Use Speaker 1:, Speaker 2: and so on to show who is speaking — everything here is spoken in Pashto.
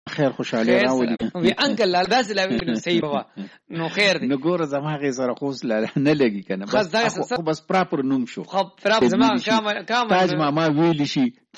Speaker 1: خیر خوشاله راولي
Speaker 2: وی انکل لا داس لا وی صحیح بابا نو خیر دی
Speaker 1: نو ګوره زما غي سره خوس نه لګي کنه بس خو بس پراپر نوم شو
Speaker 2: خو پراپر زما کام
Speaker 1: تاج ماما ویل شي